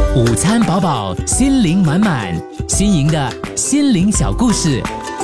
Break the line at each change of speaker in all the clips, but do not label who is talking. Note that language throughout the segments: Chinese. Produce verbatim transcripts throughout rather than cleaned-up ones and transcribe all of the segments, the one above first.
午餐饱饱，心灵满满，新颖的心灵小故事。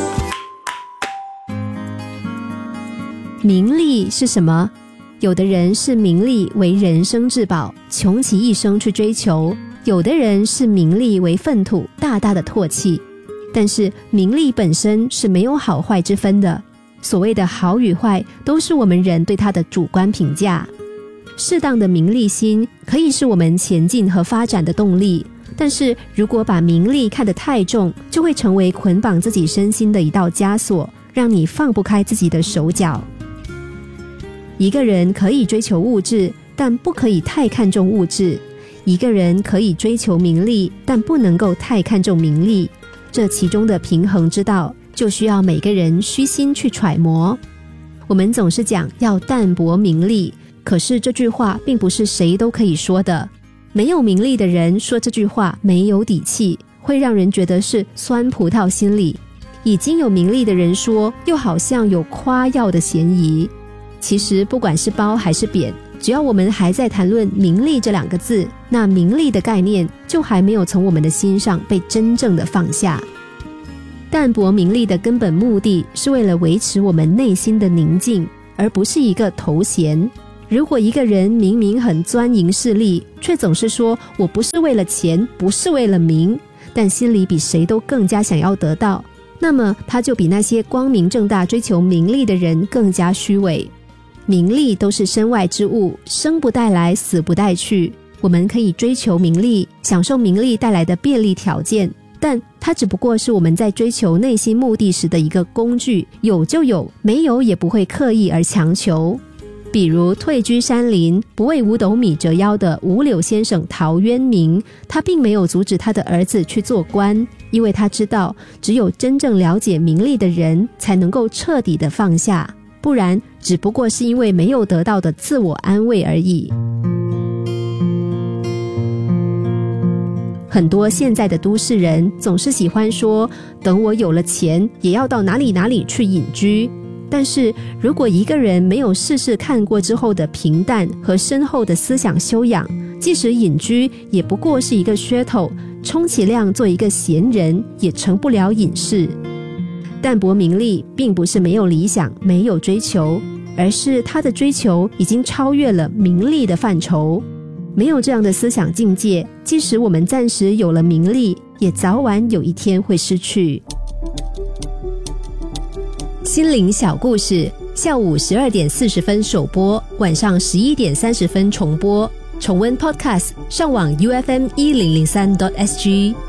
名利是什么？有的人视名利为人生至宝，穷其一生去追求；有的人视名利为粪土，大大的唾弃。但是名利本身是没有好坏之分的，所谓的好与坏，都是我们人对它的主观评价。适当的名利心可以是我们前进和发展的动力，但是如果把名利看得太重，就会成为捆绑自己身心的一道枷锁，让你放不开自己的手脚。一个人可以追求物质，但不可以太看重物质；一个人可以追求名利，但不能够太看重名利。这其中的平衡之道，就需要每个人虚心去揣摩。我们总是讲要淡泊名利，可是这句话并不是谁都可以说的。没有名利的人说这句话没有底气，会让人觉得是酸葡萄心理；已经有名利的人说，又好像有夸耀的嫌疑。其实不管是褒还是贬，只要我们还在谈论名利这两个字，那名利的概念就还没有从我们的心上被真正的放下。淡泊名利的根本目的是为了维持我们内心的宁静，而不是一个头衔。如果一个人明明很钻营势利，却总是说我不是为了钱，不是为了名，但心里比谁都更加想要得到，那么他就比那些光明正大追求名利的人更加虚伪。名利都是身外之物，生不带来，死不带去。我们可以追求名利，享受名利带来的便利条件，但它只不过是我们在追求内心目的时的一个工具，有就有，没有也不会刻意而强求。比如退居山林，不为五斗米折腰的五柳先生陶渊明，他并没有阻止他的儿子去做官，因为他知道只有真正了解名利的人才能够彻底的放下，不然只不过是因为没有得到的自我安慰而已。很多现在的都市人总是喜欢说，等我有了钱也要到哪里哪里去隐居。但是如果一个人没有试试看过之后的平淡和深厚的思想修养，即使隐居也不过是一个噱头，充其量做一个闲人，也成不了隐士。淡泊名利并不是没有理想，没有追求，而是他的追求已经超越了名利的范畴。没有这样的思想境界，即使我们暂时有了名利，也早晚有一天会失去。心灵小故事，下午十二点四十分首播，晚上十一点三十分重播。重温 Podcast， 上网 U F M 一零零三 点 S G。